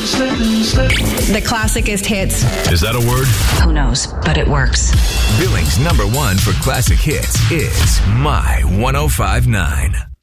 The classicest hits. Is that a word? Who knows, but it works. Billings #1 for classic hits is My 105.9.